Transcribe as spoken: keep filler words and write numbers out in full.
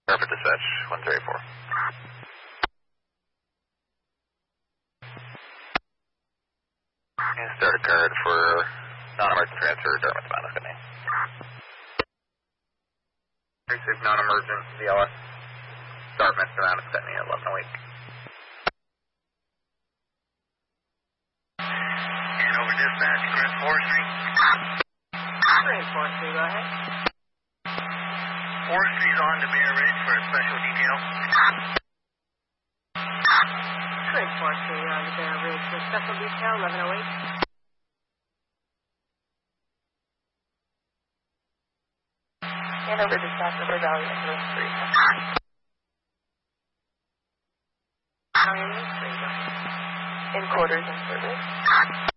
Perfect dispatch, one zero four. And start a card for non-emergent transfer, Dartmouth bound, that's good name. Received non-emergent V L S. Dartmouth bound, it's good name, eleven a week. And over dispatch, Chris Forestry. Chris Forestry, go ahead. Forestry's on to Bear Ridge for a special detail. Chris Forestry, you're on to Bear Ridge for special detail, eleven oh eight. And over dispatch, River Valley, Ambulance three. Ambulance three, go ahead. In quarters and service.